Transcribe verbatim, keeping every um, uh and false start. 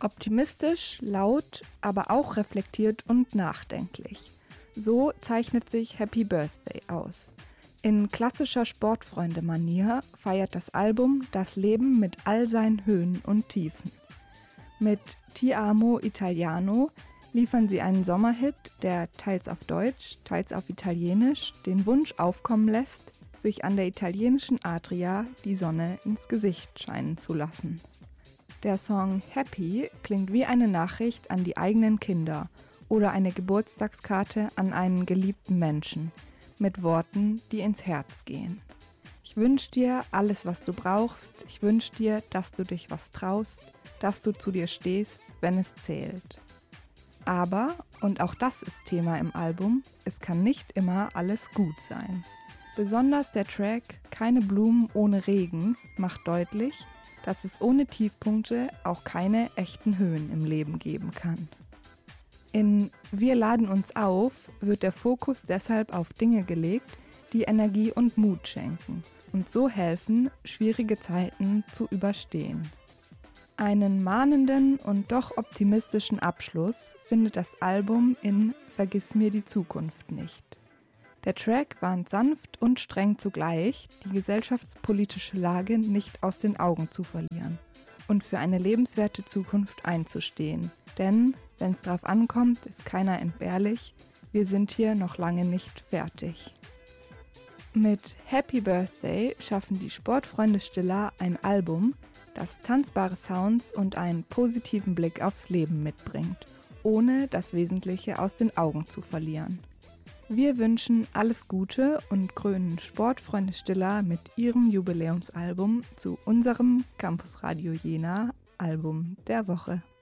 Optimistisch, laut, aber auch reflektiert und nachdenklich. So zeichnet sich Happy Birthday aus. In klassischer Sportfreunde-Manier feiert das Album das Leben mit all seinen Höhen und Tiefen. Mit Ti amo Italiano liefern sie einen Sommerhit, der teils auf Deutsch, teils auf Italienisch den Wunsch aufkommen lässt, sich an der italienischen Adria die Sonne ins Gesicht scheinen zu lassen. Der Song Happy klingt wie eine Nachricht an die eigenen Kinder oder eine Geburtstagskarte an einen geliebten Menschen mit Worten, die ins Herz gehen. Ich wünsch dir alles, was du brauchst. Ich wünsch dir, dass du dich was traust, dass du zu dir stehst, wenn es zählt. Aber, und auch das ist Thema im Album, es kann nicht immer alles gut sein. Besonders der Track Keine Blumen ohne Regen macht deutlich, dass es ohne Tiefpunkte auch keine echten Höhen im Leben geben kann. In Wir laden uns auf wird der Fokus deshalb auf Dinge gelegt, die Energie und Mut schenken und so helfen, schwierige Zeiten zu überstehen. Einen mahnenden und doch optimistischen Abschluss findet das Album in Vergiss mir die Zukunft nicht. Der Track warnt sanft und streng zugleich, die gesellschaftspolitische Lage nicht aus den Augen zu verlieren und für eine lebenswerte Zukunft einzustehen. Denn, wenn es drauf ankommt, ist keiner entbehrlich, wir sind hier noch lange nicht fertig. Mit Happy Birthday schaffen die Sportfreunde Stiller ein Album, das tanzbare Sounds und einen positiven Blick aufs Leben mitbringt, ohne das Wesentliche aus den Augen zu verlieren. Wir wünschen alles Gute und krönen Sportfreunde Stiller mit ihrem Jubiläumsalbum zu unserem Campus Radio Jena Album der Woche.